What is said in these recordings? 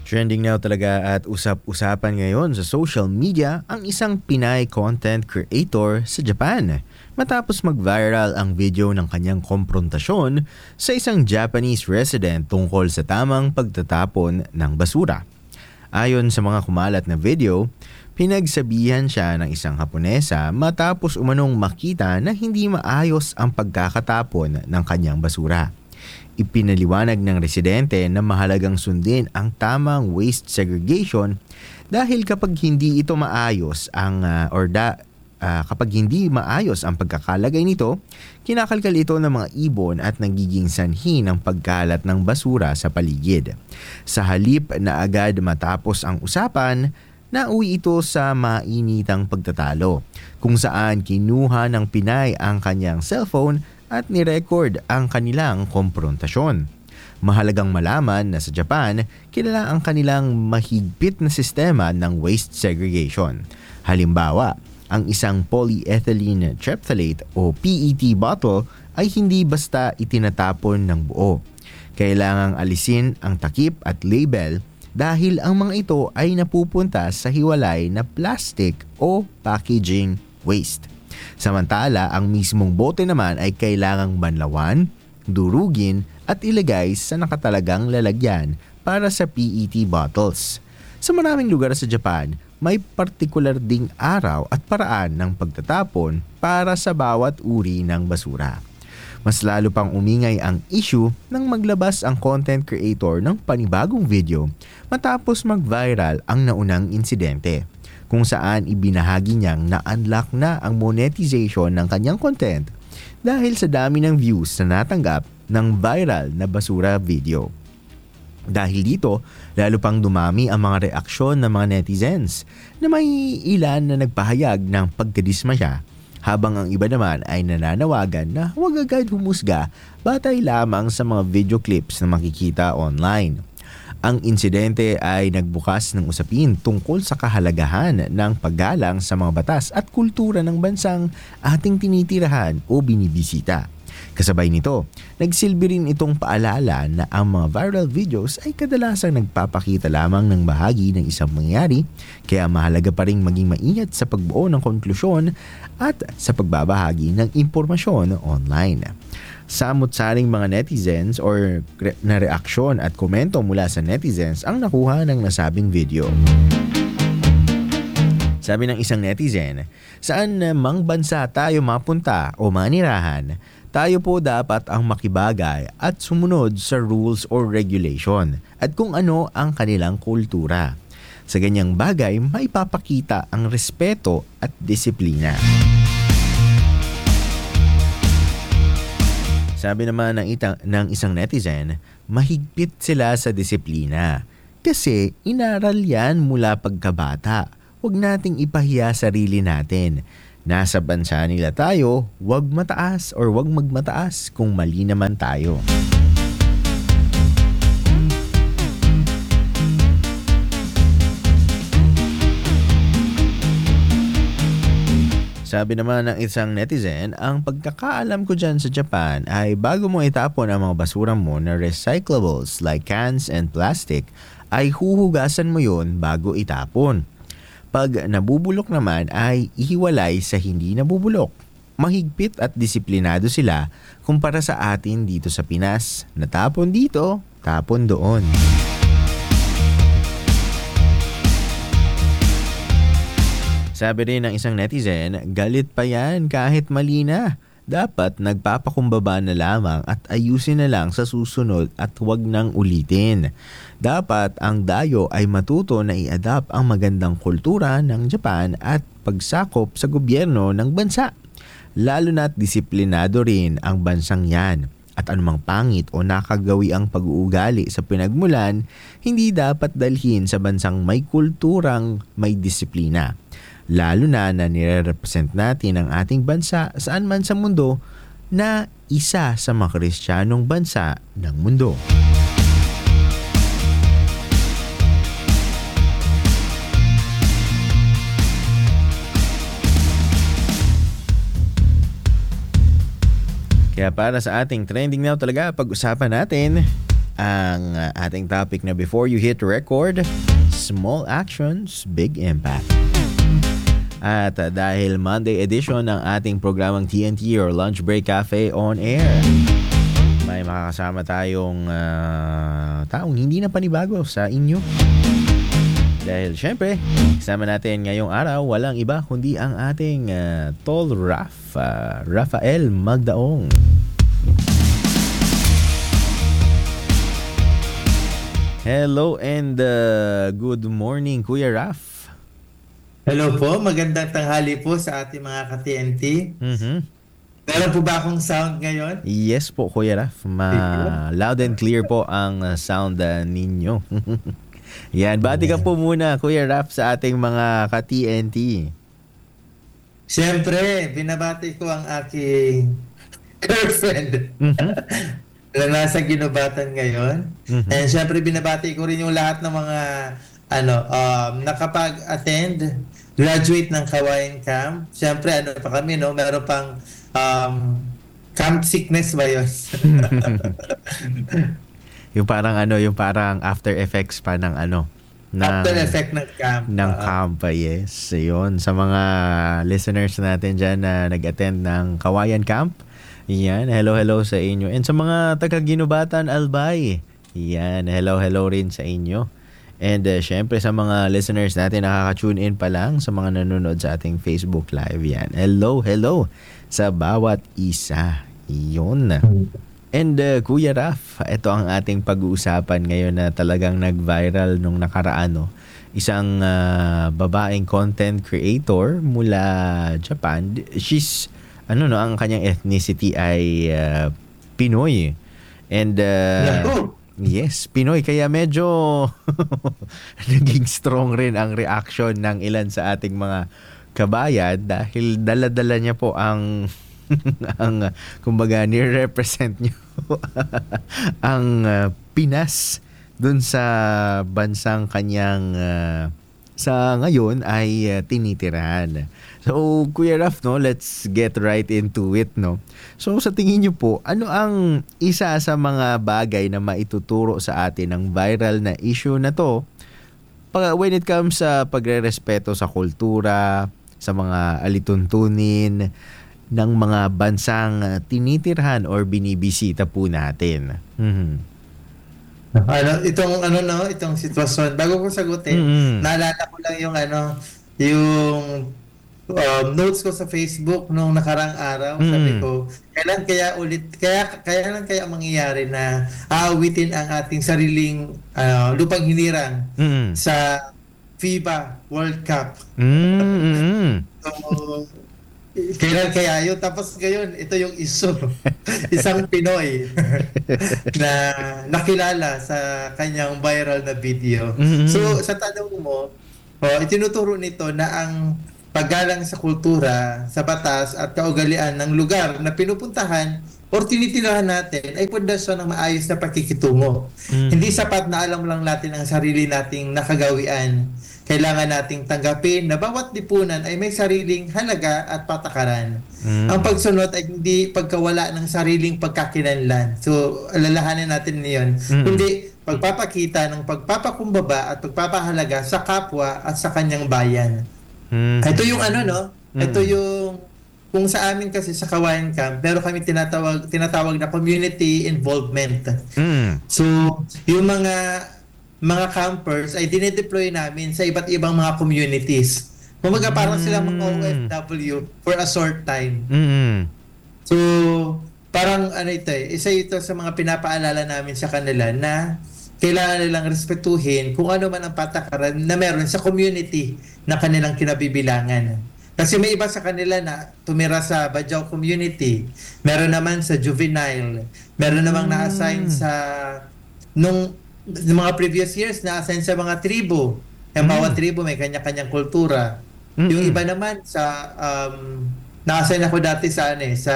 Trending now talaga at usap-usapan ngayon sa social media ang isang Pinay content creator sa Japan matapos mag-viral ang video ng kanyang komprontasyon sa isang Japanese resident tungkol sa tamang pagtatapon ng basura. Ayon sa mga kumalat na video, pinagsabihan siya ng isang Haponesa matapos umanong makita na hindi maayos ang pagkakatapon ng kanyang basura. Ipinaliwanag ng residente na mahalagang sundin ang tamang waste segregation dahil kapag hindi ito maayos kapag hindi maayos ang pagkakalagay nito, kinakalkal ito ng mga ibon at nagiging sanhi ng pagkalat ng basura sa paligid. Sa halip na agad matapos ang usapan, nauwi ito sa mainitang pagtatalo kung saan kinuha ng Pinay ang kanyang cellphone at nirecord ang kanilang komprontasyon. Mahalagang malaman na sa Japan, kilala ang kanilang mahigpit na sistema ng waste segregation. Halimbawa, ang isang polyethylene terephthalate o PET bottle ay hindi basta itinatapon ng buo. Kailangang alisin ang takip at label dahil ang mga ito ay napupunta sa hiwalay na plastic o packaging waste. Samantala, ang mismong bote naman ay kailangang banlawan, durugin at ilagay sa nakatalagang lalagyan para sa PET bottles. Sa maraming lugar sa Japan, may partikular ding araw at paraan ng pagtatapon para sa bawat uri ng basura. Mas lalo pang umingay ang issue nang maglabas ang content creator ng panibagong video matapos mag-viral ang naunang insidente, kung saan ibinahagi niyang na-unlock na ang monetization ng kanyang content dahil sa dami ng views na natanggap ng viral na basura video. Dahil dito, lalo pang dumami ang mga reaksyon ng mga netizens na may ilan na nagpahayag ng pagkadismaya habang ang iba naman ay nananawagan na huwag agad humusga batay lamang sa mga video clips na makikita online. Ang insidente ay nagbukas ng usapin tungkol sa kahalagahan ng paggalang sa mga batas at kultura ng bansang ating tinitirahan o binibisita. Kasabay nito, nagsilbi rin itong paalala na ang mga viral videos ay kadalasang nagpapakita lamang ng bahagi ng isang mangyayari, kaya mahalaga pa rin maging maingat sa pagbuo ng konklusyon at sa pagbabahagi ng impormasyon online. Samot-saring mga netizens or na reaksyon at komento mula sa netizens ang nakuha ng nasabing video. Sabi ng isang netizen, saan mang bansa tayo mapunta o manirahan, tayo po dapat ang makibagay at sumunod sa rules or regulation at kung ano ang kanilang kultura. Sa ganyang bagay, maipapakita ang respeto at disiplina. Sabi naman ng isang netizen, mahigpit sila sa disiplina kasi inaral yan mula pagkabata. Huwag nating ipahiya sarili natin. Nasa bansa nila tayo, huwag mataas or huwag magmataas kung mali naman tayo. Sabi naman ng isang netizen, ang pagkakaalam ko dyan sa Japan ay bago mo itapon ang mga basura mo na recyclables like cans and plastic, ay huhugasan mo yon bago itapon. Pag nabubulok naman ay ihiwalay sa hindi nabubulok. Mahigpit at disiplinado sila kumpara sa atin dito sa Pinas. Natapon dito, tapon doon. Sabi rin ng isang netizen, galit pa yan kahit mali na. Dapat nagpapakumbaba na lamang at ayusin na lang sa susunod at huwag nang ulitin. Dapat ang dayo ay matuto na i-adapt ang magandang kultura ng Japan at pagsakop sa gobyerno ng bansa. Lalo na't disiplinado rin ang bansang yan. At anumang pangit o nakagawi ang pag-uugali sa pinagmulan, hindi dapat dalhin sa bansang may kulturang may disiplina. Lalo na nire-represent natin ang ating bansa saan man sa mundo na isa sa mga Kristiyanong bansa ng mundo. Kaya para sa ating trending now talaga, pag-usapan natin ang ating topic na before you hit record, small actions, big impact. At dahil Monday edition ng ating programang TNT or Lunch Break Cafe on air, may makakasama tayong taong hindi na panibago sa inyo. Dahil syempre, kasama natin ngayong araw, walang iba kundi ang ating Tol Rafael Magdaong. Hello and good morning, Kuya Raf. Hello po, magandang tanghali po sa ating mga ka-TNT. Meron po ba akong sound ngayon? Yes po, Kuya Raf. Loud and clear po ang sound ninyo. Yan, bati ka po muna, Kuya Raf, sa ating mga ka-TNT. Siyempre, binabati ko ang aking girlfriend na nasa ginubatan ngayon. And siyempre, binabati ko rin yung lahat ng mga nakapag-attend, graduate ng Kawayan Camp. Siyempre, pa kami, no? Meron pang camp sickness ba yun? yung parang after effects pa ng after effect ng camp. Camp, yes. Yun, sa mga listeners natin dyan na nag-attend ng Kawayan Camp, yan, hello sa inyo. And sa mga taga-Ginubatan, Albay, yan, hello rin sa inyo. And syempre sa mga listeners natin nakaka-tune in pa lang sa mga nanonood sa ating Facebook Live, yan. Hello sa bawat isa. Yun. And Kuya Raf, ito ang ating pag-uusapan ngayon na talagang nag-viral nung nakaraan. No? Isang babaeng content creator mula Japan. She's, ang kanyang ethnicity ay Pinoy. And yes, Pinoy. Kaya medyo naging strong rin ang reaction ng ilan sa ating mga kabayan dahil dala-dala niya po ang kumbaga ni-represent niyo ang Pinas dun sa bansang kanyang sa ngayon ay tinitirahan. So, Kuya Raf, no, let's get right into it, no. So, sa tingin niyo po, ano ang isa sa mga bagay na maituturo sa atin ng viral na issue na to when it comes sa pagrerespeto sa kultura, sa mga alituntunin ng mga bansang tinitirhan or binibisita po natin? Itong sitwasyon, bago ko sagutin, naalala ko lang yung notes ko sa Facebook nung nakarang araw. Sabi ko, kailan kaya mangyayari na aawitin ang ating sariling lupang hinirang sa FIBA World Cup. So, kailan kaya yun? Tapos ngayon, ito yung issue. Isang Pinoy na nakilala sa kanyang viral na video. So, sa tanong mo, itinuturo nito na ang paggalang sa kultura, sa batas at kaugalian ng lugar na pinupuntahan o tinitirahan natin ay pundasyon ng maayos na pakikitungo. Hindi sapat na alam lang natin ang sarili nating nakagawian. Kailangan nating tanggapin na bawat lipunan ay may sariling halaga at patakaran. Ang pagsunod ay hindi pagkawala ng sariling pagkakinanlan. So, alalahanin natin niyon. Kundi pagpapakita ng pagpapakumbaba at pagpapahalaga sa kapwa at sa kanyang bayan. Ito yung ito yung kung sa amin kasi sa Kawayan Camp, pero kami tinatawag na community involvement. So, yung mga campers ay dinedeploy namin sa iba't ibang mga communities. Kumaga parang sila mga OFW for a short time. So, parang isa ito sa mga pinapaalala namin sa kanila na kailangan nilang respetuhin kung ano man ang patakaran na meron sa community na kanilang kinabibilangan. Kasi may iba sa kanila na tumira sa Bajau community, meron naman sa juvenile, meron namang na-assign sa nung mga previous years na-assign sa mga tribo. Yung bawat tribo may kanya-kanyang kultura. Yung iba naman sa na-assign ako dati sa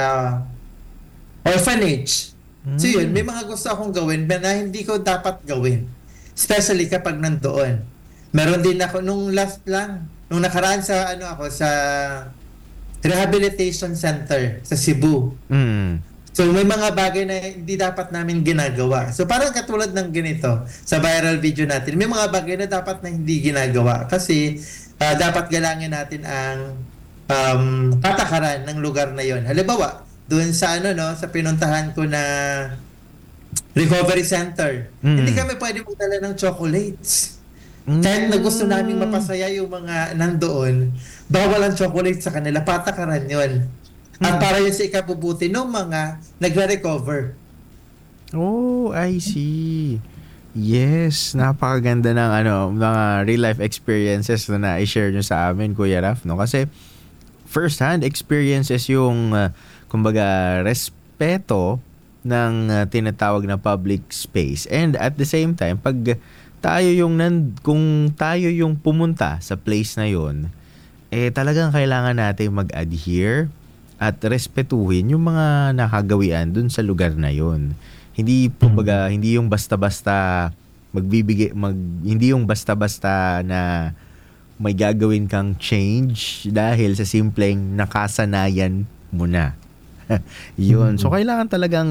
orphanage. So yun, may mga gusto akong gawin na hindi ko dapat gawin. Especially kapag nandoon. Meron din ako nung nakaraan sa sa rehabilitation center sa Cebu. So may mga bagay na hindi dapat namin ginagawa. So parang katulad ng ganito sa viral video natin, may mga bagay na dapat na hindi ginagawa kasi dapat galangin natin ang patakaran ng lugar na yon. Halimbawa, doon sa sa pinuntahan ko na recovery center, hindi kami pwede magdala ng chocolates. Kahit na gusto naming mapasaya yung mga nandoon, bawal ang chocolate sa kanila, patakaran yon. At para yun sa ikabubuti ng mga nagre-recover. Oh, I see. Yes, napakaganda ng mga real life experiences na i-share nyo sa amin, Kuya Raf, no? Kasi first hand experiences yung kumbaga respeto ng tinatawag na public space. And at the same time, pag kung tayo yung pumunta sa place na yon, talagang kailangan natin mag-adhere at respetuhin yung mga nakagawian dun sa lugar na yon. Hindi hindi yung basta-basta hindi yung basta-basta na may gagawin kang change dahil sa simpleng nakasanayan mo na. Yun. So kailangan talagang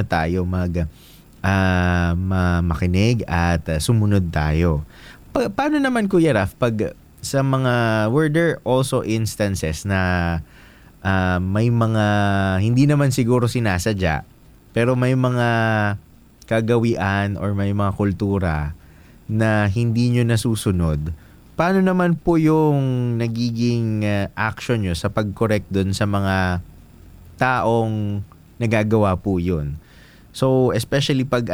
makinig at sumunod tayo. Paano naman, Kuya Raf, pag sa were there also instances na may mga hindi naman siguro sinasadya pero may mga kagawian or may mga kultura na hindi nyo nasusunod, paano naman po yung nagiging action nyo sa pag-correct dun sa mga taong nagagawa po yun? So especially pag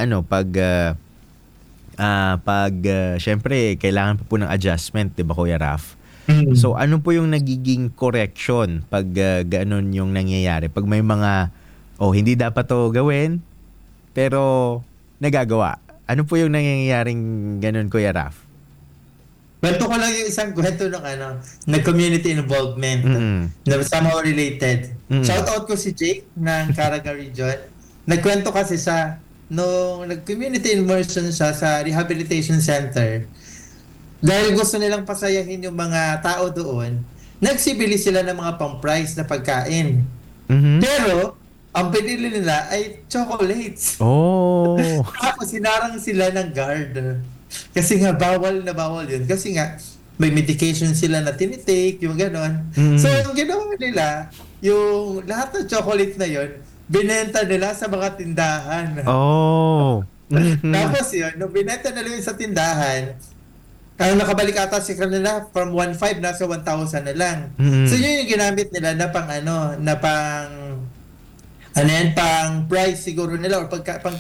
syempre kailangan pa po ng adjustment, 'di ba, Kuya Raf? So ano po yung nagiging correction pag gano'n yung nangyayari? Pag may mga hindi dapat to gawin pero nagagawa. Ano po yung nangyayaring gano'n, Kuya Raf? Kwento ko lang yung isang kwento ng community involvement na somehow related. Shout out ko si Jake ng Caraga Region. Nagkwento kasi siya nung nag-community immersion siya sa rehabilitation center. Dahil gusto nilang pasayahin yung mga tao doon, nagsibili sila ng mga pang-price na pagkain. Pero, ang pinili nila ay chocolates. Oh. Tapos sinarang sila ng guard. Kasi nga, bawal na bawal yun. Kasi nga, may medication sila na tinitake, yung gano'n. So, yung ginawa nila, yung lahat ng chocolate na yun, binenta nila sa mga tindahan. Oh. Tapos yun, nung binenta nila yun sa tindahan, nakabalik ata si kanila from 1.5 nasa 1,000 na lang. So yun yung ginamit nila na pang pang price siguro nila or pang